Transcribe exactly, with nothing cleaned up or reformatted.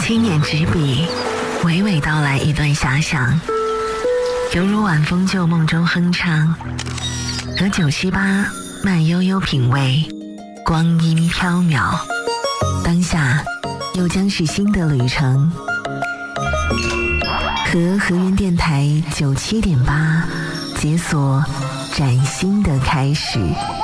轻捻纸笔，娓娓道来一段遐想，犹如晚风旧梦中哼唱，和九七八慢悠悠品味，光阴飘渺，当下又将是新的旅程。和河源电台九七点八解锁崭新的开始。